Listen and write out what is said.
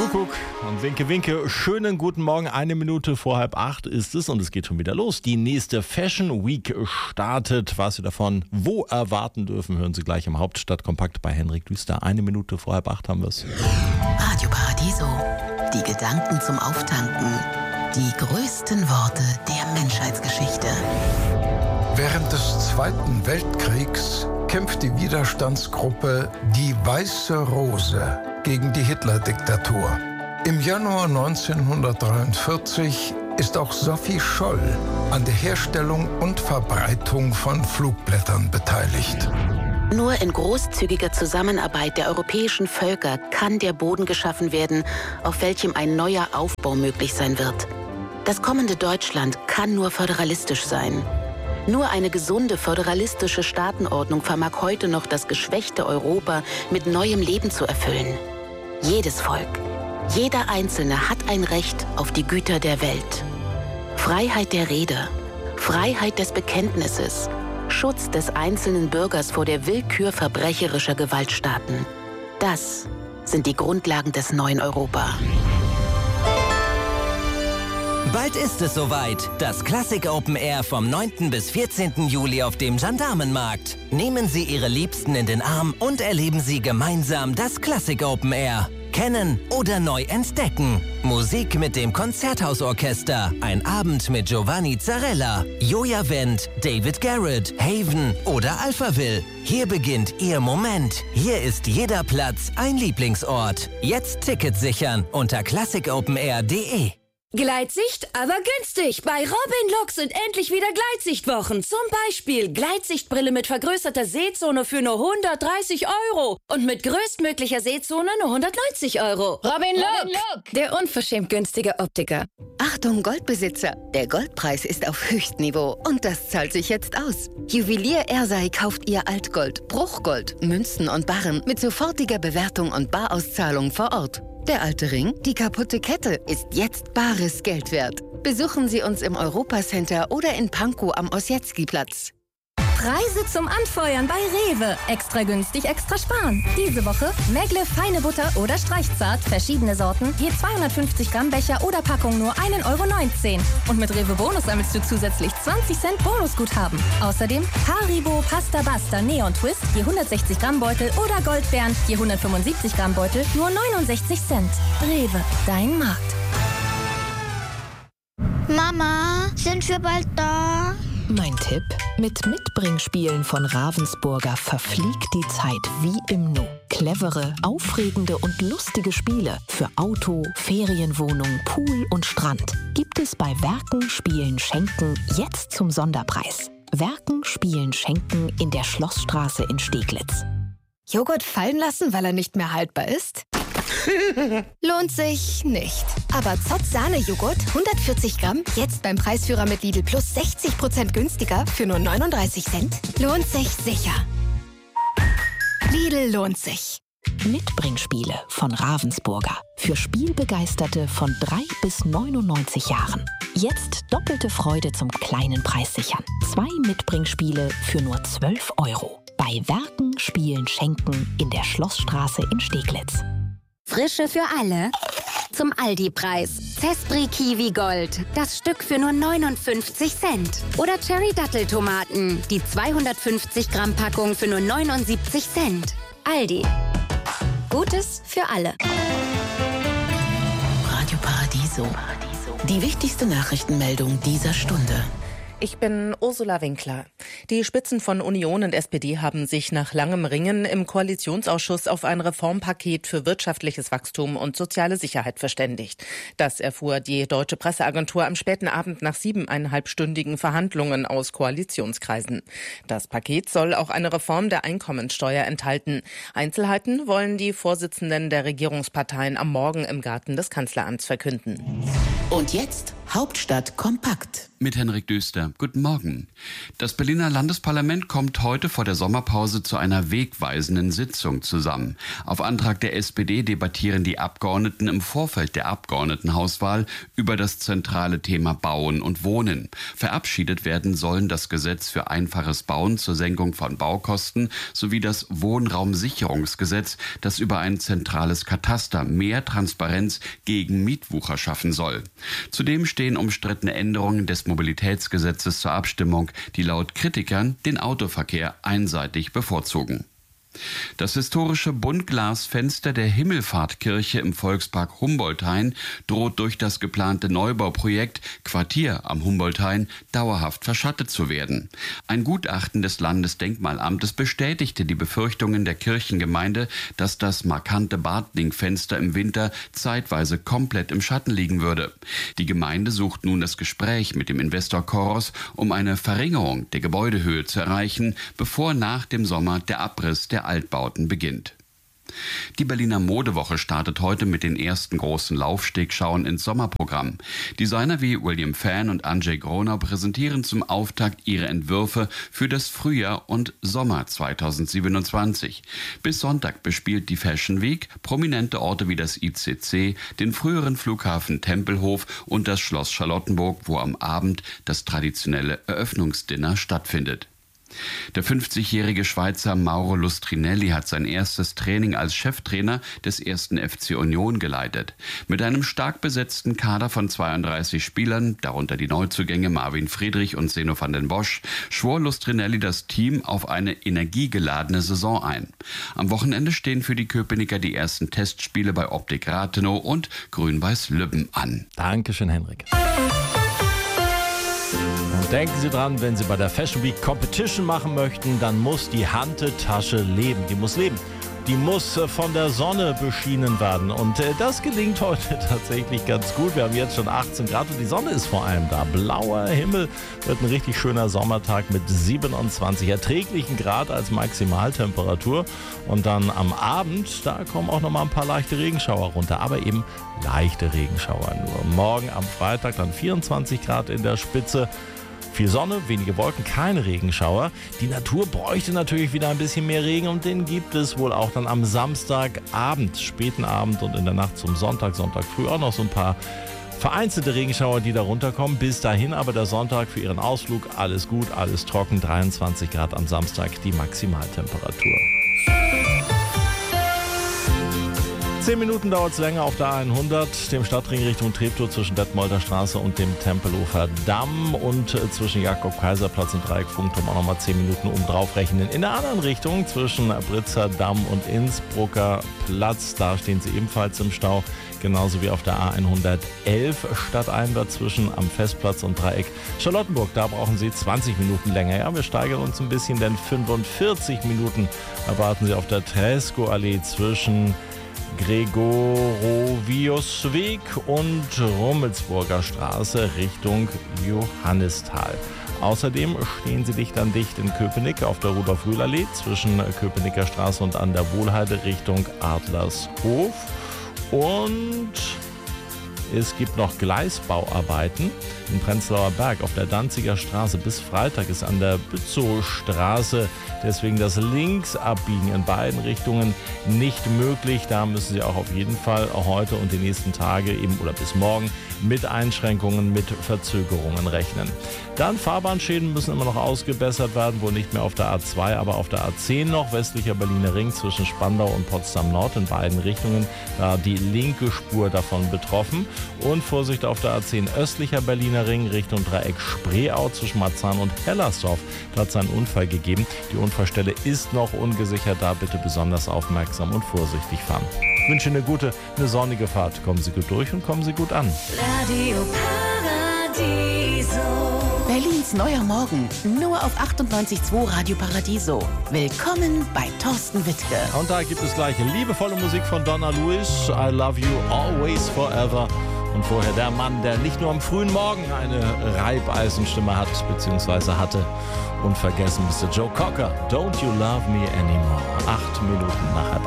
Kuckuck und Winke, Winke. Schönen guten Morgen. 1 Minute vor 7:30 ist es und es geht schon wieder los. Die nächste Fashion Week startet. Was Sie davon wo erwarten dürfen, hören Sie gleich im Hauptstadtkompakt bei Henrik Düster. 1 Minute vor 7:30 haben wir es. Radio Paradiso. Die Gedanken zum Auftanken. Die größten Worte der Menschheitsgeschichte. Während des Zweiten Weltkriegs kämpft die Widerstandsgruppe Die Weiße Rose gegen die Hitler-Diktatur. Im Januar 1943 ist auch Sophie Scholl an der Herstellung und Verbreitung von Flugblättern beteiligt. Nur in großzügiger Zusammenarbeit der europäischen Völker kann der Boden geschaffen werden, auf welchem ein neuer Aufbau möglich sein wird. Das kommende Deutschland kann nur föderalistisch sein. Nur eine gesunde föderalistische Staatenordnung vermag heute noch das geschwächte Europa mit neuem Leben zu erfüllen. Jedes Volk, jeder Einzelne hat ein Recht auf die Güter der Welt. Freiheit der Rede, Freiheit des Bekenntnisses, Schutz des einzelnen Bürgers vor der Willkür verbrecherischer Gewaltstaaten. Das sind die Grundlagen des neuen Europa. Bald ist es soweit. Das Classic Open Air vom 9. bis 14. Juli auf dem Gendarmenmarkt. Nehmen Sie Ihre Liebsten in den Arm und erleben Sie gemeinsam das Classic Open Air. Kennen oder neu entdecken. Musik mit dem Konzerthausorchester. Ein Abend mit Giovanni Zarella, Joja Wendt, David Garrett, Haven oder Alphaville. Hier beginnt Ihr Moment. Hier ist jeder Platz ein Lieblingsort. Jetzt Tickets sichern unter classicopenair.de. Gleitsicht, aber günstig. Bei Robin Look sind endlich wieder Gleitsichtwochen. Zum Beispiel Gleitsichtbrille mit vergrößerter Sehzone für nur 130 € und mit größtmöglicher Sehzone nur 190 €. Robin Look, der unverschämt günstige Optiker. Achtung Goldbesitzer, der Goldpreis ist auf Höchstniveau und das zahlt sich jetzt aus. Juwelier Ersei kauft ihr Altgold, Bruchgold, Münzen und Barren mit sofortiger Bewertung und Barauszahlung vor Ort. Der alte Ring, die kaputte Kette, ist jetzt bares Geld wert. Besuchen Sie uns im Europacenter oder in Pankow am Ossietzky-Platz. Preise zum Anfeuern bei Rewe. Extra günstig, extra sparen. Diese Woche Megle, feine Butter oder Streichzart, verschiedene Sorten, je 250 Gramm Becher oder Packung nur 1,19 €. Und mit Rewe Bonus sammelst du zusätzlich 20 Cent Bonusguthaben. Außerdem Haribo, Pasta Basta, Neon Twist, je 160 Gramm Beutel oder Goldbeeren, je 175 Gramm Beutel, nur 69 Cent. Rewe, dein Markt. Mama, sind wir bald da? Mein Tipp: Mit Mitbringspielen von Ravensburger verfliegt die Zeit wie im Nu. Clevere, aufregende und lustige Spiele für Auto, Ferienwohnung, Pool und Strand gibt es bei Werken, Spielen, Schenken jetzt zum Sonderpreis. Werken, Spielen, Schenken in der Schlossstraße in Steglitz. Joghurt fallen lassen, weil er nicht mehr haltbar ist? Lohnt sich nicht. Aber Zott Sahne-Joghurt, 140 Gramm, jetzt beim Preisführer mit Lidl Plus 60% günstiger für nur 39 Cent. Lohnt sich sicher. Lidl lohnt sich. Mitbringspiele von Ravensburger. Für Spielbegeisterte von 3 bis 99 Jahren. Jetzt doppelte Freude zum kleinen Preis sichern. 2 Mitbringspiele für nur 12 €. Bei Werken, Spielen, Schenken in der Schlossstraße in Steglitz. Frische für alle. Zum Aldi-Preis. Zespri Kiwi Gold. Das Stück für nur 59 Cent. Oder Cherry Datteltomaten. Die 250 Gramm Packung für nur 79 Cent. Aldi. Gutes für alle. Radio Paradiso. Die wichtigste Nachrichtenmeldung dieser Stunde. Ich bin Ursula Winkler. Die Spitzen von Union und SPD haben sich nach langem Ringen im Koalitionsausschuss auf ein Reformpaket für wirtschaftliches Wachstum und soziale Sicherheit verständigt. Das erfuhr die Deutsche Presseagentur am späten Abend nach 7,5-stündigen Verhandlungen aus Koalitionskreisen. Das Paket soll auch eine Reform der Einkommensteuer enthalten. Einzelheiten wollen die Vorsitzenden der Regierungsparteien am Morgen im Garten des Kanzleramts verkünden. Und jetzt Hauptstadt kompakt. Mit Henrik Döster. Guten Morgen. Das Berliner Landesparlament kommt heute vor der Sommerpause zu einer wegweisenden Sitzung zusammen. Auf Antrag der SPD debattieren die Abgeordneten im Vorfeld der Abgeordnetenhauswahl über das zentrale Thema Bauen und Wohnen. Verabschiedet werden sollen das Gesetz für einfaches Bauen zur Senkung von Baukosten sowie das Wohnraumsicherungsgesetz, das über ein zentrales Kataster mehr Transparenz gegen Mietwucher schaffen soll. Zudem stehen umstrittene Änderungen des Mobilitätsgesetzes zur Abstimmung, die laut Kritikern den Autoverkehr einseitig bevorzugen. Das historische Buntglasfenster der Himmelfahrtkirche im Volkspark Humboldthain droht durch das geplante Neubauprojekt Quartier am Humboldthain dauerhaft verschattet zu werden. Ein Gutachten des Landesdenkmalamtes bestätigte die Befürchtungen der Kirchengemeinde, dass das markante Bartling-Fenster im Winter zeitweise komplett im Schatten liegen würde. Die Gemeinde sucht nun das Gespräch mit dem Investor Coros, um eine Verringerung der Gebäudehöhe zu erreichen, bevor nach dem Sommer der Abriss der Altbauten beginnt. Die Berliner Modewoche startet heute mit den ersten großen Laufstegschauen ins Sommerprogramm. Designer wie William Fan und Andrzej Gronau präsentieren zum Auftakt ihre Entwürfe für das Frühjahr und Sommer 2027. Bis Sonntag bespielt die Fashion Week prominente Orte wie das ICC, den früheren Flughafen Tempelhof und das Schloss Charlottenburg, wo am Abend das traditionelle Eröffnungsdinner stattfindet. Der 50-jährige Schweizer Mauro Lustrinelli hat sein erstes Training als Cheftrainer des 1. FC Union geleitet. Mit einem stark besetzten Kader von 32 Spielern, darunter die Neuzugänge Marvin Friedrich und Zeno van den Bosch, schwor Lustrinelli das Team auf eine energiegeladene Saison ein. Am Wochenende stehen für die Köpenicker die ersten Testspiele bei Optik Rathenow und Grün-Weiß Lübben an. Dankeschön, Henrik. Und denken Sie dran, wenn Sie bei der Fashion Week Competition machen möchten, dann muss die Hanteltasche leben. Die muss leben. Die muss von der Sonne beschienen werden. Und das gelingt heute tatsächlich ganz gut. Wir haben jetzt schon 18 Grad und die Sonne ist vor allem da. Blauer Himmel, wird ein richtig schöner Sommertag mit 27 erträglichen Grad als Maximaltemperatur. Und dann am Abend, da kommen auch noch mal ein paar leichte Regenschauer runter. Aber eben leichte Regenschauer nur. Morgen am Freitag dann 24 Grad in der Spitze. Viel Sonne, wenige Wolken, keine Regenschauer. Die Natur bräuchte natürlich wieder ein bisschen mehr Regen und den gibt es wohl auch dann am Samstagabend, späten Abend und in der Nacht zum Sonntag früh auch noch so ein paar vereinzelte Regenschauer, die da runterkommen. Bis dahin aber der Sonntag für Ihren Ausflug. Alles gut, alles trocken, 23 Grad am Samstag die Maximaltemperatur. 10 Minuten dauert es länger auf der A100, dem Stadtring Richtung Treptow zwischen Detmolder Straße und dem Tempelhofer Damm und zwischen Jakob-Kaiser-Platz und Dreieck-Funkturm auch nochmal 10 Minuten drauf rechnen. In der anderen Richtung zwischen Britzer Damm und Innsbrucker Platz, da stehen sie ebenfalls im Stau, genauso wie auf der A111 stadteinwärts zwischen am Festplatz und Dreieck Charlottenburg. Da brauchen Sie 20 Minuten länger. Ja, wir steigern uns ein bisschen, denn 45 Minuten erwarten Sie auf der Tresco-Allee zwischen Gregoroviusweg und Rummelsburger Straße Richtung Johannisthal. Außerdem stehen Sie dicht an dicht in Köpenick auf der Rudolf-Rühl-Allee zwischen Köpenicker Straße und an der Wohlheide Richtung Adlershof. Und es gibt noch Gleisbauarbeiten in Prenzlauer Berg auf der Danziger Straße. Bis Freitag ist an der Bützowstraße deswegen das Linksabbiegen in beiden Richtungen nicht möglich. Da müssen Sie auch auf jeden Fall heute und die nächsten Tage eben oder bis morgen mit Einschränkungen, mit Verzögerungen rechnen. Dann Fahrbahnschäden müssen immer noch ausgebessert werden, wohl nicht mehr auf der A2, aber auf der A10 noch, westlicher Berliner Ring zwischen Spandau und Potsdam Nord in beiden Richtungen, da die linke Spur davon betroffen. Und Vorsicht auf der A10 östlicher Berliner Ring Richtung Dreieck Spreeau zwischen Marzahn und Hellersdorf. Da hat es einen Unfall gegeben. Die Unfallstelle ist noch ungesichert, da bitte besonders aufmerksam und vorsichtig fahren. Ich wünsche eine gute, eine sonnige Fahrt. Kommen Sie gut durch und kommen Sie gut an. Radio Paradiso. Berlins neuer Morgen. Nur auf 98.2 Radio Paradiso. Willkommen bei Thorsten Wittke. Und da gibt es gleich liebevolle Musik von Donna Lewis. I love you always forever. Und vorher der Mann, der nicht nur am frühen Morgen eine Reibeisenstimme hat, beziehungsweise hatte. Unvergessen Mr. Joe Cocker. Don't you love me anymore. 8 Minuten nach halb